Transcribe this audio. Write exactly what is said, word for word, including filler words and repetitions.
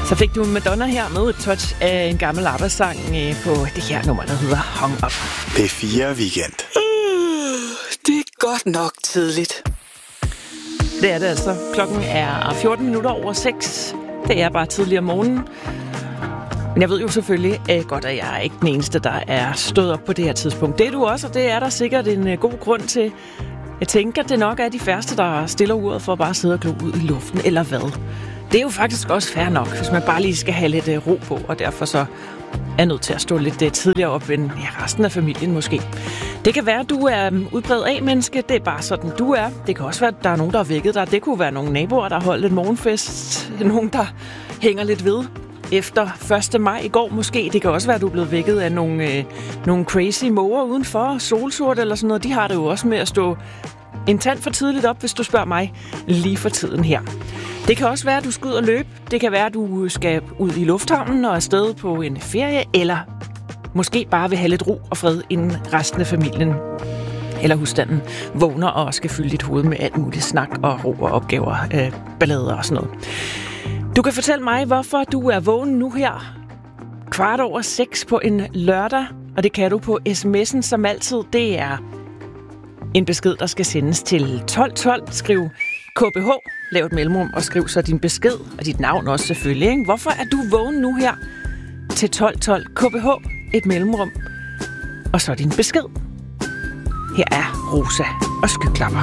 Så fik du Madonna her med et touch af en gammel arbejdssang på det her nummer, der hedder Hung Up. P fire Weekend. Uh, det er godt nok tidligt. Det er det altså. Klokken er fjorten minutter over seks. Det er bare tidligere om morgenen. Men jeg ved jo selvfølgelig at godt, at jeg er ikke den eneste, der er stået op på det her tidspunkt. Det er du også, og det er der sikkert en god grund til. Jeg tænker, at det nok er de færreste, der stiller uret for at bare sidde og glo ud i luften, eller hvad? Det er jo faktisk også fair nok, hvis man bare lige skal have lidt uh, ro på, og derfor så er nødt til at stå lidt uh, tidligere op end ja, resten af familien måske. Det kan være, at du er um, udbredt A-menneske, det er bare sådan, du er. Det kan også være, at der er nogen, der har vækket dig. Det kunne være nogle naboer, der har holdt en morgenfest. Nogen, der hænger lidt ved efter første maj i går måske. Det kan også være, at du er blevet vækket af nogle, øh, nogle crazy måger udenfor, solsort eller sådan noget. De har det jo også med at stå en tand for tidligt op, hvis du spørger mig, lige for tiden her. Det kan også være, at du skal ud og løbe. Det kan være, at du skal ud i lufthavnen og afsted på en ferie, eller måske bare vil have lidt ro og fred, inden resten af familien eller husstanden vågner og skal fylde dit hoved med alt muligt snak og ro og opgaver, øh, ballader og sådan noget. Du kan fortælle mig, hvorfor du er vågen nu her kvart over seks på en lørdag, og det kan du på sms'en som altid. Det er en besked, der skal sendes til tolv tolv. Skriv K B H, lav et mellemrum og skriv så din besked, og dit navn også selvfølgelig. Ikke? Hvorfor er du vågen nu her til tolv tolv? K B H, et mellemrum, og så din besked. Her er Rosa og Skyklapper.